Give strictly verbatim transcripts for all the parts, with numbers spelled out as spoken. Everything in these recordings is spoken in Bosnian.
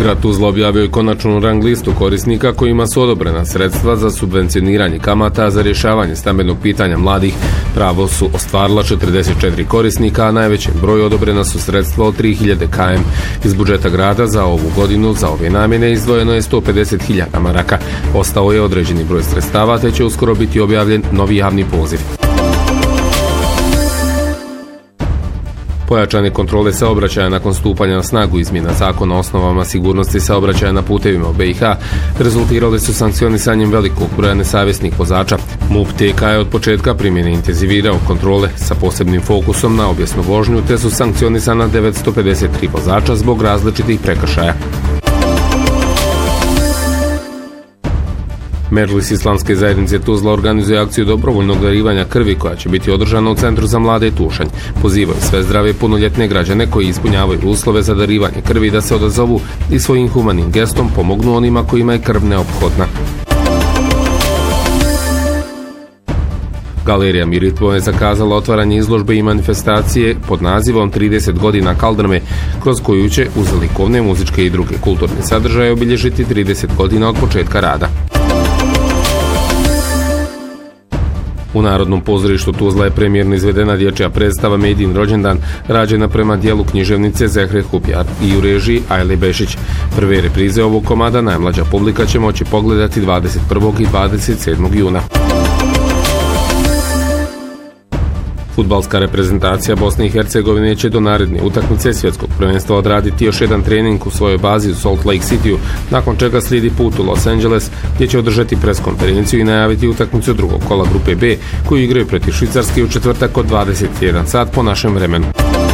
Grad Tuzla objavio je konačnu rang listu korisnika kojima su odobrena sredstva za subvencioniranje kamata za rješavanje stambenog pitanja mladih. Pravo su ostvarila četrdeset četiri korisnika, a najvećem broju odobrena su sredstva od tri hiljade km. Iz budžeta grada za ovu godinu za ove namjene izdvojeno je sto pedeset hiljada maraka. Ostao je određeni broj sredstava, te će uskoro biti objavljen novi javni poziv. Pojačane kontrole saobraćaja nakon stupanja na snagu izmjena zakona o osnovama sigurnosti saobraćaja na putevima u B i H rezultirale su sankcionisanjem velikog broja nesavjesnih vozača. MUP T K je od početka primjene intenzivirao kontrole sa posebnim fokusom na obijesnu vožnju, te su sankcionisana devetsto pedeset tri vozača zbog različitih prekršaja. Medžlis Islamske zajednice Tuzla organizuje akciju dobrovoljnog darivanja krvi koja će biti održana u Centru za mlade Tušanj. Pozivaju sve zdrave punoljetne građane koji ispunjavaju uslove za darivanje krvi da se odazovu i svojim humanim gestom pomognu onima kojima je krv neophodna. Galerija Miritvo je zakazala otvaranje izložbe i manifestacije pod nazivom trideset godina Kaldrme, kroz koju će uz likovne, muzičke i druge kulturne sadržaje obilježiti trideset godina od početka rada. U Narodnom pozorištu Tuzla je premijerno izvedena dječja predstava Medin rođendan, rađena prema dijelu književnice Zehre Hupjar i u režiji Ajle Bešić. Prve reprize ovog komada najmlađa publika će moći pogledati dvadeset prvog i dvadeset sedmog juna. Fudbalska reprezentacija Bosne i Hercegovine će do naredne utakmice svjetskog prvenstva odraditi još jedan trening u svojoj bazi u Salt Lake Cityu, nakon čega slijedi put u Los Angeles, gdje će održati preskonferenciju i najaviti utakmicu drugog kola grupe B, koju igraju protiv Švicarske u četvrtak od dvadeset jedan sat po našem vremenu.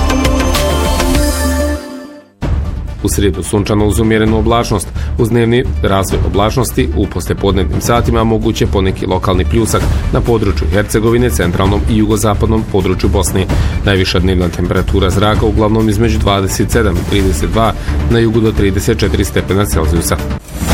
U srijedu sunčano uz umjerenu oblačnost. Uz dnevni razvoj oblačnosti u poslijepodnevnim satima moguće poneki lokalni pljusak na području Hercegovine, centralnom i jugozapadnom području Bosne. Najviša dnevna temperatura zraka uglavnom između dvadeset sedam i trideset dva, na jugu do trideset četiri stepena Celzijusa.